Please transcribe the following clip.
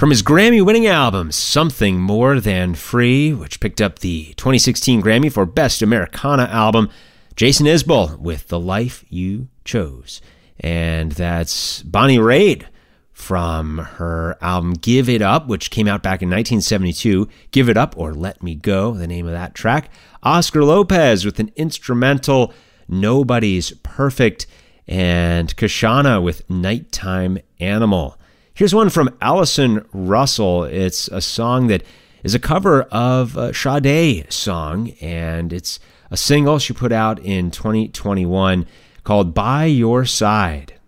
From his Grammy-winning album, Something More Than Free, which picked up the 2016 Grammy for Best Americana Album, Jason Isbell with The Life You Chose. And that's Bonnie Raitt from her album Give It Up, which came out back in 1972. Give It Up or Let Me Go, the name of that track. Oscar Lopez with an instrumental, Nobody's Perfect. And Kashana with Nighttime Animal. Here's one from Allison Russell. It's a song that is a cover of a Sade song, and it's a single she put out in 2021 called By Your Side.